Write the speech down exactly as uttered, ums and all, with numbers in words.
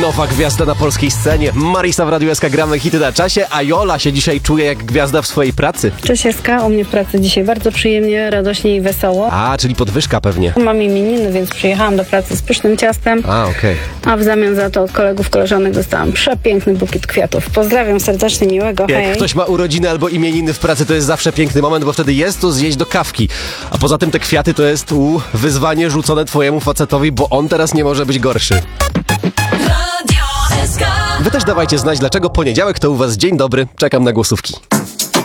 nowa gwiazda na polskiej scenie. Marisa w Radiu S K, gramy hity na czasie, a Jola się dzisiaj czuje jak gwiazda w swojej pracy. Cześć S K, u mnie w pracy dzisiaj bardzo przyjemnie, radośnie i wesoło. A, czyli podwyżka pewnie. Mam imieniny, więc przyjechałam do pracy z pysznym ciastem. A, okej. Okay. A w zamian za to od kolegów, koleżanek dostałam przepiękny bukiet kwiatów. Pozdrawiam serdecznie, miłego. Jak hej. ktoś ma urodziny albo imieniny w pracy, to jest zawsze piękny moment, bo wtedy jest to zjeść do kawki. A poza tym te kwiaty to jest u, wyzwanie rzucone twojemu facetowi, bo on teraz nie może być gorszy. Wy też dawajcie znać, dlaczego poniedziałek to u was dzień dobry. Czekam na głosówki.